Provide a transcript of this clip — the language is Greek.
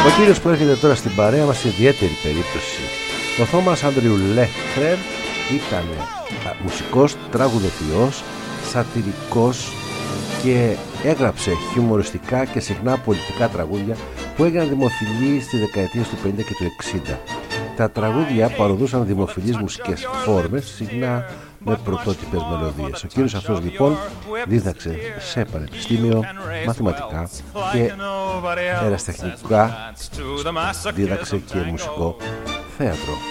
Ο κύριος που έρχεται τώρα στην παρέα μας σε ιδιαίτερη περίπτωση. Ο Θόμας Άντριου Λέχρερ ήταν μουσικός, τραγουδοποιός, σατιρικός και έγραψε χιουμοριστικά και συχνά πολιτικά τραγούδια που έγιναν δημοφιλή στη δεκαετία του 50 και του 60. Τα τραγούδια παροδούσαν δημοφιλείς μουσικές φόρμες, συχνά με πρωτότυπες μελωδίες. Ο κύριος αυτός λοιπόν δίδαξε σε πανεπιστήμιο μαθηματικά και ερασιτεχνικά, δίδαξε και μουσικό θέατρο.